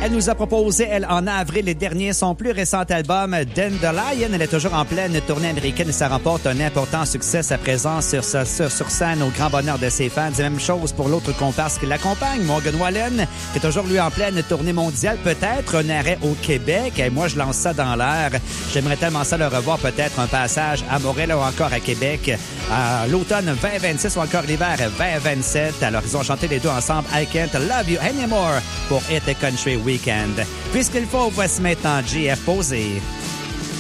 Elle nous a proposé, elle, en avril dernier, son plus récent album, Dandelion. Elle est toujours en pleine tournée américaine et ça remporte un important succès, sa présence sur scène au grand bonheur de ses fans. Même chose pour l'autre comparse qui l'accompagne, Morgan Wallen, qui est toujours, lui, en pleine tournée mondiale. Peut-être un arrêt au Québec. Et moi, je lance ça dans l'air. J'aimerais tellement ça le revoir, peut-être un passage à Montréal ou encore à Québec à l'automne 2026 ou encore l'hiver 2027. Alors, ils ont chanté les deux ensemble I Can't Love You Anymore pour Hit Country Weekend. Puisqu'il faut, voici maintenant JF Posé.